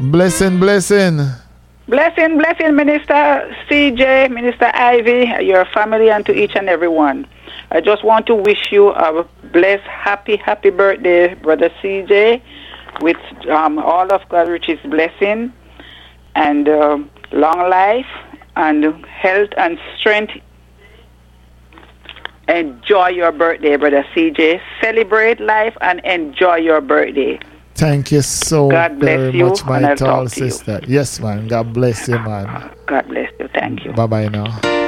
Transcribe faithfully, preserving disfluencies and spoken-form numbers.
Blessing, blessing. Blessing, blessing, Minister C J, Minister Ivy, your family, and to each and every one. I just want to wish you a blessed, happy, happy birthday, Brother C J, with um, all of God richest blessing and uh, long life and health and strength. Enjoy your birthday, Brother C J. Celebrate life and enjoy your birthday. Thank you so God bless very you, much, my and I'll tall talk to you. sister. Yes, man. God bless you, man. God bless you. Thank you. Bye bye now.